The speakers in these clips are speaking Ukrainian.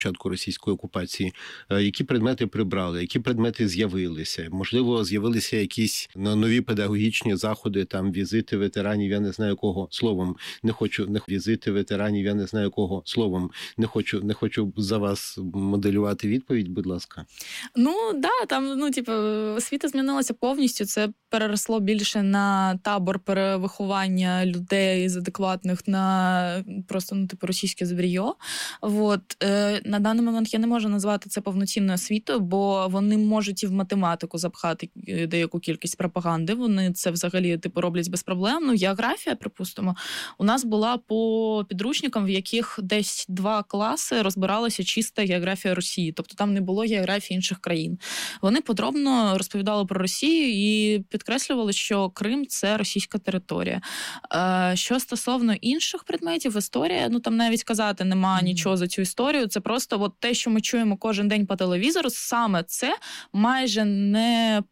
початку російської окупації, які предмети прибрали, які предмети з'явилися. Можливо, з'явилися якісь нові педагогічні заходи, там візити ветеранів, я не знаю кого, словом, візити ветеранів, я не знаю кого, словом, не хочу за вас моделювати відповідь, будь ласка. Там, освіта змінилася повністю, це переросло більше на табор перевиховання людей з адекватних на просто, російське звір'йо. На даний момент я не можу назвати це повноцінною освітою, бо вони можуть і в математику запхати деяку кількість пропаганди. Вони це взагалі роблять без проблем. Географія, припустимо, у нас була по підручникам, в яких десь 2 класи розбиралася чиста географія Росії. Тобто там не було географії інших країн. Вони подробно розповідали про Росію і підкреслювали, що Крим – це російська територія. Що стосовно інших предметів, історія, там навіть казати нема нічого за цю історію. Це просто те, що ми чуємо кожен день по телевізору, саме це майже не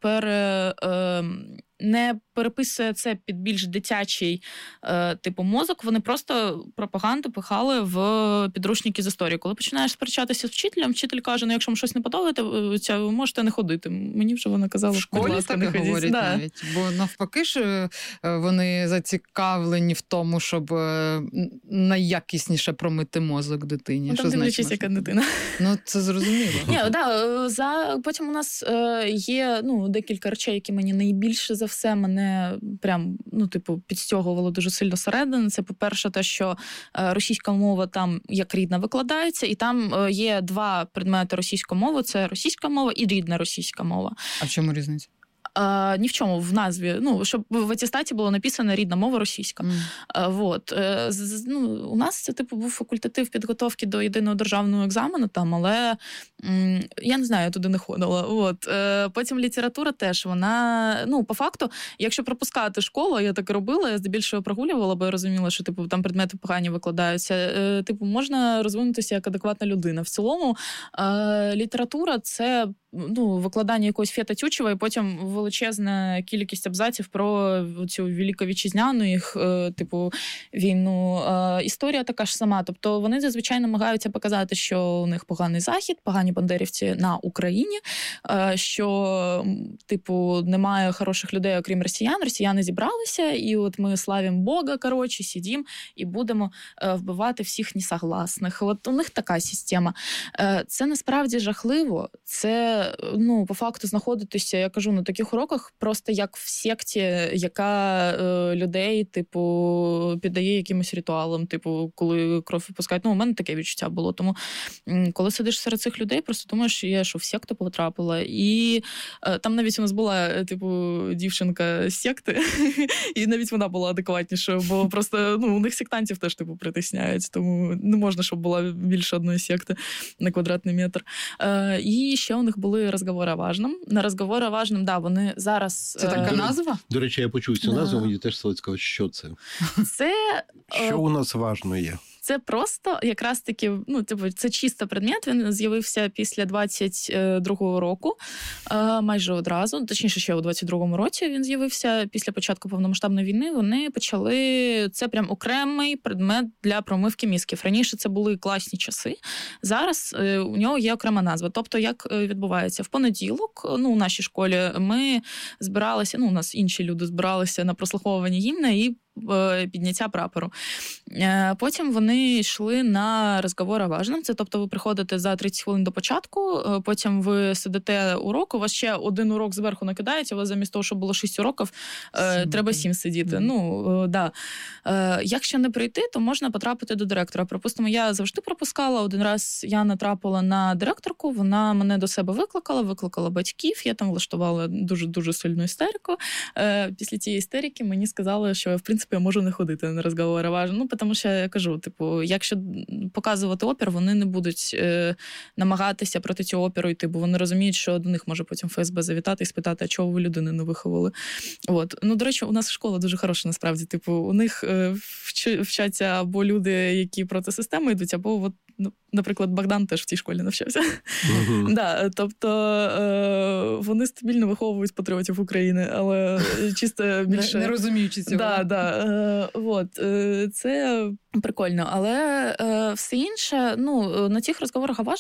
переписує це під більш дитячий мозок. Вони просто пропаганду пихали в підручники з історії. Коли починаєш сперечатися з вчителем, вчитель каже, якщо вам щось не подобається, ви можете не ходити. Мені вже вона казала, в школі так говорять навіть. Бо навпаки ж вони зацікавлені в тому, щоб найякісніше промити мозок дитині. Там дивлячись, яка дитина. Це зрозуміло. Потім у нас є декілька речей, які мені найбільше за все підстягувало дуже сильно середини. Це, по-перше, те, що російська мова там як рідна викладається, і там є 2 предмети російської мови. Це російська мова і рідна російська мова. А в чому різниця? Ні в чому, в назві. Щоб в атестаті було написано рідна мова російська. У нас це, був факультатив підготовки до єдиного державного екзамену, але я не знаю, я туди не ходила. Потім література теж, вона, по факту, якщо пропускати школу, я так і робила, я здебільшого прогулювала, бо я розуміла, що, там предмети погані викладаються. Можна розвинутися як адекватна людина. В цілому, література – це викладання якогось Фета Тютчева і потім величезна кількість абзаців про цю великовітчизняну їх, війну. Історія така ж сама. Тобто вони зазвичай намагаються показати, що у них поганий Захід, погані бандерівці на Україні, що, немає хороших людей, окрім росіян. Росіяни зібралися, і ми славимо Бога, сидім і будемо вбивати всіх несогласних. У них така система. Це насправді жахливо. Це по факту знаходитися, я кажу, на таких уроках просто як в секті, яка людей, піддає якимось ритуалам, коли кров випускають. У мене таке відчуття було. Тому, коли сидиш серед цих людей, просто думаєш, я що в секту потрапила. І там навіть у нас була, дівчинка з секти, і навіть вона була адекватнішою, бо просто, у них сектантів теж, притисняють, тому не можна, щоб була більше одної секти на квадратний метр. І ще у них були «Розговор о важном». На «Розговор о важном», вони зараз... Це така назва? До речі, я почув цю назву, мені теж стало цікаво, що це? Що у нас важно є? Це просто якраз таки, це чисто предмет, він з'явився після 22-го року, майже одразу, точніше ще у 22-му році він з'явився, після початку повномасштабної війни вони почали, це прям окремий предмет для промивки мізків. Раніше це були класні часи, зараз у нього є окрема назва. Тобто, як відбувається? В понеділок, у нашій школі ми збиралися, у нас інші люди збиралися на прослуховування гімна і підняття прапору. Потім вони йшли на розговор о важном. Це, тобто, ви приходите за 30 хвилин до початку, потім ви сидите урок, у вас ще один урок зверху накидається, у вас замість того, щоб було 6 уроків, треба 7 сидіти. Якщо не прийти, то можна потрапити до директора. Припустимо, я завжди пропускала. Один раз я натрапила на директорку, вона мене до себе викликала батьків, я там влаштувала дуже сильну істерику. Після цієї істерики мені сказали, що, в принципі, я можу не ходити на розговор о важном. Тому що, я кажу, якщо показувати опір, вони не будуть намагатися проти цього опіру йти, бо вони розуміють, що до них може потім ФСБ завітати і спитати, а чого ви людину не виховали. До речі, у нас школа дуже хороша, насправді. У них вчаться або люди, які проти системи йдуть, або наприклад, Богдан теж в цій школі навчався. Тобто вони стабільно виховують патріотів України, але чисто більше... Не розуміючи цього. Це прикольно. Але все інше, на цих розговорах о важном